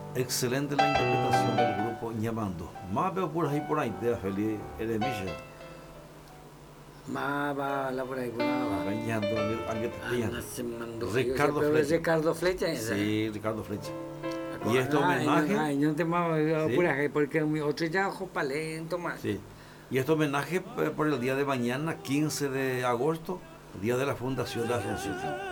Excelente la interpretación del grupo Ñamando. Más veo por ahí, de Feliz Eremilla. Más va la por ahí, por nada va. Bañando, alguien te Ana pilla. se mandó. Yo Ricardo siempre veo Flecha. Ricardo Flecha esa. Sí, Ricardo Flecha. Y este homenaje, No te más sí, por ahí, porque mi otro ya ojo palento más. sí. Y este homenaje por el día de mañana, 15 de agosto, día de la fundación de Asunción.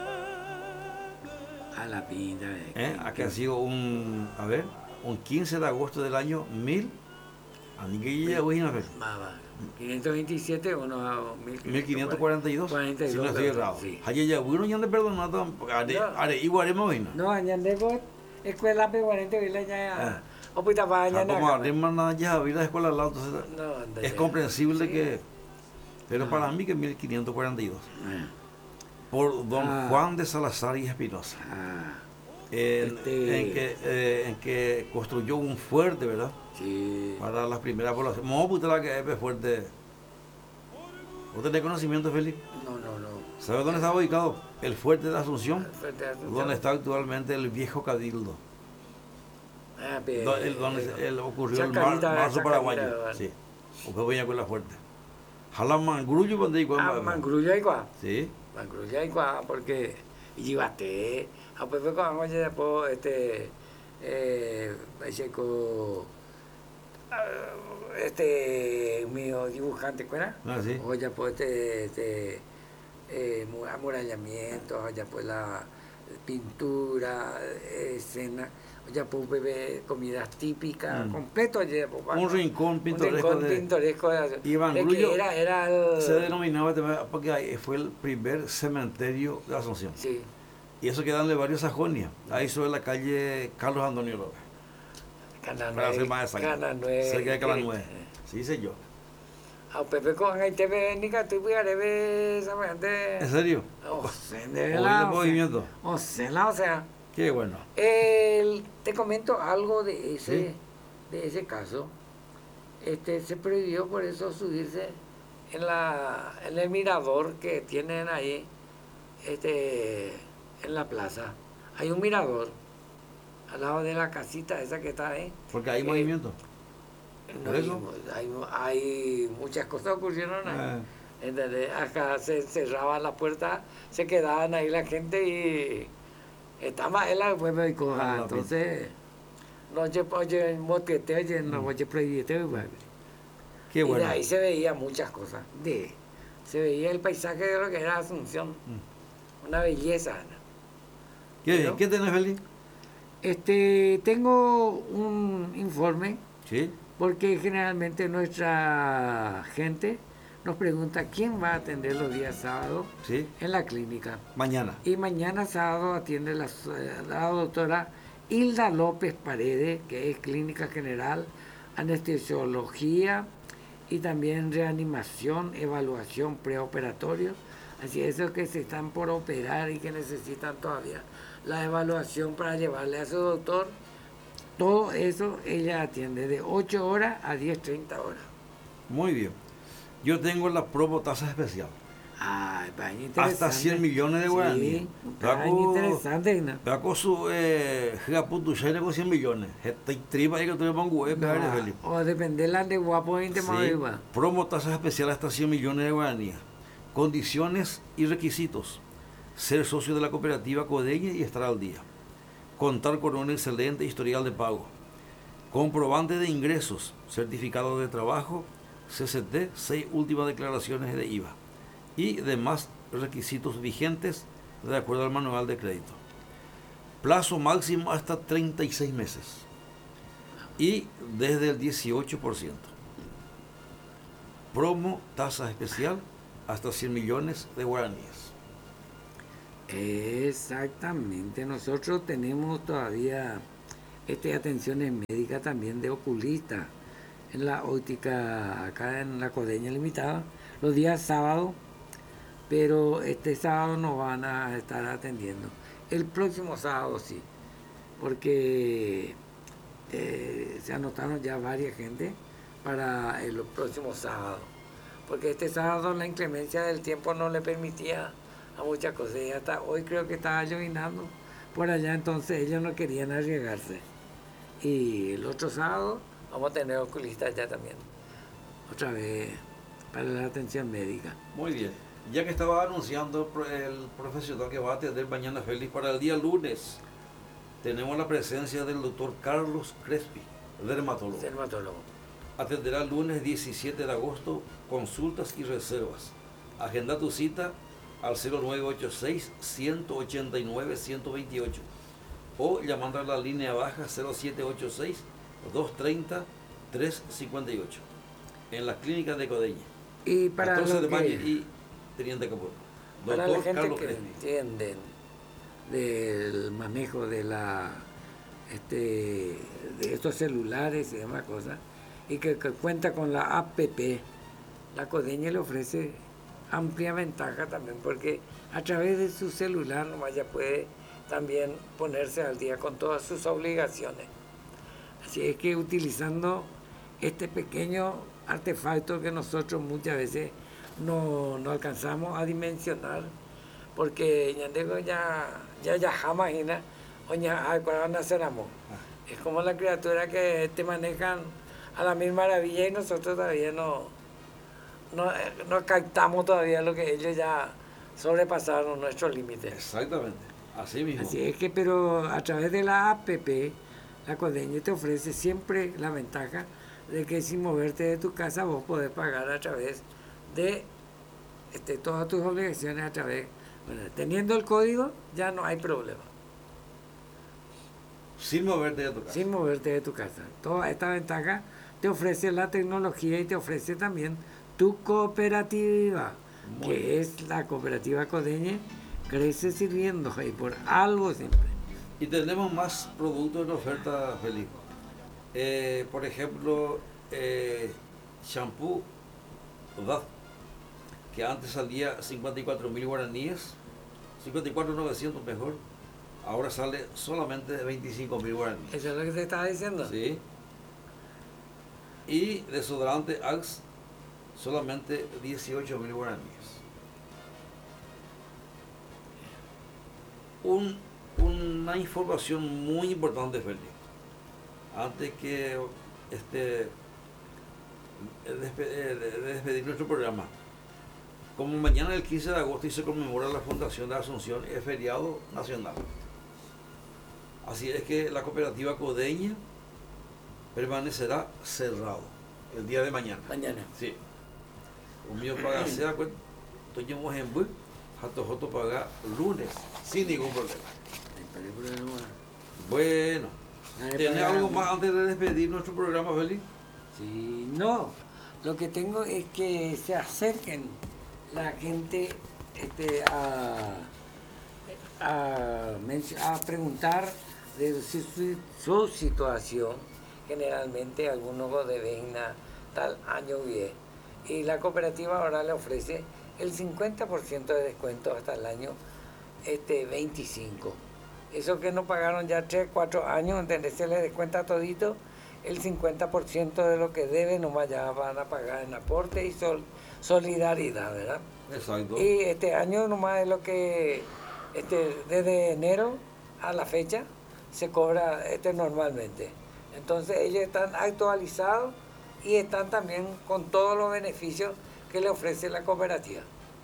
A la pinta. Aquí ha sido un 15 de agosto del año 1000. A mí que ya voy a ver. Va. 527 o no, 1542, si no estoy errado. Sí. Allí ya bueno, ya le perdonado, igual hemos vino. No, añandego, escuela P40 vila ya. O pues estaba Como añandego. además ya vi la escuela al lado, entonces No, anda es ya. comprensible Sí. que. Pero para mí que 1542. Por don Juan de Salazar y Espinosa. En que construyó un fuerte, ¿verdad? Sí. Para las primeras poblaciones. Vamos a putar la que es fuerte. ¿Vos tenés conocimiento, Felipe? No. ¿Sabes dónde estaba ubicado? El fuerte de Asunción, Fuerte Asunción. donde está actualmente el viejo Cabildo. Donde ocurrió el marzo paraguayo. Sí. O que voy a con la fuerte. Jala Mangrullo, cuando digo. Mangrullo hay cuá. Sí. Mangrullo hay cuá, porque llevaste. A pues fue cuando oye después checo mío dibujante, ¿cuál Sí. Oye pues amurallamiento, oye pues la pintura, escena, oye pues bebé comidas típicas, completo oye pues, un rincón pintoresco. Un rincón pintoresco. Y Mangrullo era el... se denominaba porque ahí fue el primer cementerio de Asunción. Sí. Y eso queda en el barrio Sajonia, ahí sobre la calle Carlos Antonio López. Cananueve. Cerca de Cananueve. Sí, sé yo. A Pepe con ahí te ve, Nica, tú voy a ver esa gente. ¿En serio? De movimiento. O sea. Qué bueno. Te comento algo de ¿Sí? de ese caso. Se prohibió por eso subirse en el mirador que tienen ahí, en la plaza. Hay un mirador al lado de la casita esa que está ahí. Porque hay movimiento. No, ¿Por eso? hay muchas cosas ocurrieron ahí. ¿Entendés? Acá se cerraba la puerta, se quedaban ahí la gente y estaba él después me dijo, entonces noche oye moteteo y noche prohibiteo. Qué Y bueno. de ahí se veía muchas cosas. Se veía el paisaje de lo que era Asunción. Una belleza. Qué bien. ¿Qué tenés, Felipe? Tengo un informe. Sí. Porque generalmente nuestra gente nos pregunta quién va a atender los días sábados en la clínica. Mañana. Y mañana sábado atiende la doctora Hilda López Paredes, que es clínica general, anestesiología y también reanimación, evaluación preoperatorio. Así es, esos que se están por operar y que necesitan todavía la evaluación para llevarle a su doctor. Todo eso ella atiende de 8 horas a 10:30 horas. Muy bien. Yo tengo la promo tasa especial. Ay, paño interesante. Hasta 100 millones de guaraníes. Sí, paño interesante, ¿no? Vea con su japutushene con 100 millones. Estoy tripa ahí que tuve un huevo, Felipe. O depende la de guapo y de más igual. Promo tasa especial hasta 100 millones de guaraníes. Condiciones y requisitos. Ser socio de la cooperativa Codeña y estar al día. Contar con un excelente historial de pago, comprobante de ingresos, certificado de trabajo, CCT, 6 últimas declaraciones de IVA y demás requisitos vigentes de acuerdo al manual de crédito. Plazo máximo hasta 36 meses y desde el 18%. Promo tasa especial hasta 100 millones de guaraníes. Exactamente, nosotros tenemos todavía atenciones médicas también de oculista en la óptica acá en la Codeña Limitada los días sábados, pero este sábado nos van a estar atendiendo. El próximo sábado sí, porque se anotaron ya varias gente para el próximo sábado, porque este sábado la inclemencia del tiempo no le permitía a muchas cosas y hasta hoy creo que estaba llovinando por allá, entonces ellos no querían arriesgarse Y el otro sábado vamos a tener oculistas ya también, otra vez para la atención médica. Muy bien. Ya que estaba anunciando el profesional que va a atender mañana Félix para el día lunes, tenemos la presencia del doctor Carlos Crespi, dermatólogo. Dermatólogo. Atenderá el lunes 17 de agosto, consultas y reservas. Agenda tu cita al 0986-189-128 o llamando a la línea baja 0786-230-358 en la clínica de Codeña. Y para 14 de mayo que, y Teniente Capur. para la gente Carlos que Crespi. entienden del manejo de de estos celulares y demás cosas, y que cuenta con la APP, la Codeña le ofrece amplia ventaja también, porque a través de su celular nomás ya puede también ponerse al día con todas sus obligaciones. Así es que utilizando este pequeño artefacto que nosotros muchas veces no alcanzamos a dimensionar, porque ya jamás cuando naceramos. Es como la criatura que te manejan a la mil maravillas y nosotros todavía no captamos todavía lo que ellos ya sobrepasaron nuestros límites. Exactamente, así mismo. Así es que, pero a través de la APP, la Codeña te ofrece siempre la ventaja de que sin moverte de tu casa vos podés pagar a través de todas tus obligaciones a través. Bueno, teniendo el código ya no hay problema. Sin moverte de tu casa. Sin moverte de tu casa. Toda esta ventaja te ofrece la tecnología y te ofrece también tu cooperativa, que es la cooperativa Codeña, crece sirviendo y por algo siempre. Y tenemos más productos en oferta, Felipe. Por ejemplo, shampoo DAF, que antes salía 54.000 guaraníes, 54.900 mejor, ahora sale solamente 25.000 guaraníes. ¿Eso es lo que te estaba diciendo? Sí. Y desodorante Axe, solamente 18.000 guaraníes. Una información muy importante, Félix. Antes que despedir nuestro programa. Como mañana el 15 de agosto y se conmemora la Fundación de Asunción, es feriado nacional. Así es que la cooperativa Codeña permanecerá cerrado el día de mañana. Mañana. Sí. Un mío paga sea, pues, toñemos en bus, Joto paga lunes, sin ningún problema. Bueno, ¿tienes algo más antes de despedir nuestro programa, Félix? Sí, no. Lo que tengo es que se acerquen la gente a preguntar de su situación. Generalmente algunos deben tal año bien. Y la cooperativa ahora le ofrece el 50% de descuento hasta el año 25. Eso que no pagaron ya 3, 4 años, ¿entendés? Se les descuenta todito el 50% de lo que deben, nomás ya van a pagar en aporte y solidaridad, ¿verdad? Exacto. Y este año nomás es lo que desde enero a la fecha se cobra normalmente. Entonces ellos están actualizados y están también con todos los beneficios que le ofrece la cooperativa.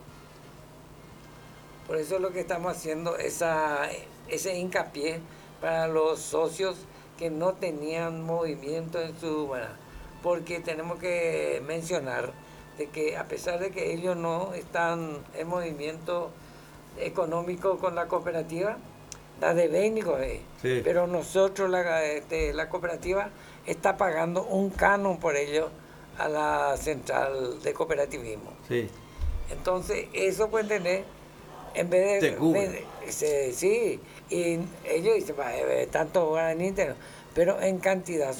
Por eso es lo que estamos haciendo, ese hincapié para los socios que no tenían movimiento en su... Bueno, porque tenemos que mencionar de que a pesar de que ellos no están en movimiento económico con la cooperativa, la de Bénico, sí. Pero nosotros, la cooperativa, está pagando un canon por ello a la central de cooperativismo. Sí. Entonces, eso pueden tener, en vez de... sí, y ellos dicen, tanto guaraní, pero en cantidad